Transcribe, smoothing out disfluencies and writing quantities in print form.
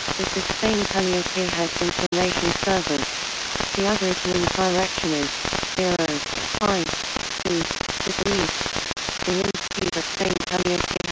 This is Spain Calliope has information servers. The average wind direction is 0, 5, 2 degrees. The wind speed of Spain Calliope